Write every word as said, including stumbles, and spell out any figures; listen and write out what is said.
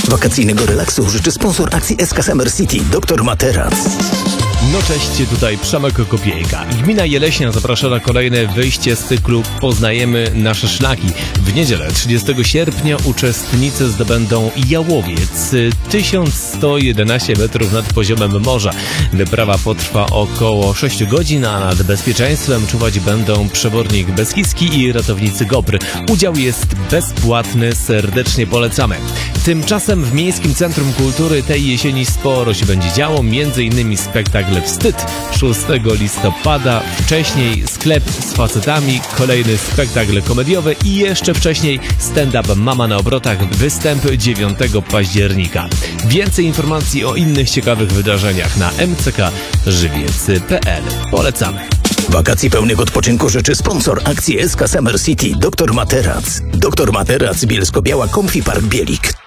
Wakacyjnego relaksu życzy sponsor akcji S K Summer City, doktor Materac. No cześć, tutaj Przemek Kopiejka. Gmina Jeleśnia zaprasza na kolejne wyjście z cyklu Poznajemy nasze szlaki. W niedzielę trzydziestego sierpnia uczestnicy zdobędą jałowiec tysiąc sto jedenaście metrów nad poziomem morza. Wyprawa potrwa około sześć godzin, a nad bezpieczeństwem czuwać będą przebornik Beskidzki i ratownicy Gopry. Udział jest bezpłatny, serdecznie polecamy. Tymczasem w Miejskim Centrum Kultury tej jesieni sporo się będzie działo, między innymi spektakl Wstyd szóstego listopada, wcześniej sklep z facetami, kolejny spektakl komediowy i jeszcze wcześniej stand-up Mama na obrotach, występ dziewiątego października. Więcej informacji o innych ciekawych wydarzeniach na m c k żywiec kropka p l. Polecamy. Wakacji pełnych odpoczynku życzy sponsor akcji S K Summer City, doktor Materac. doktor Materac, Bielsko-Biała, Comfy Park Bielik.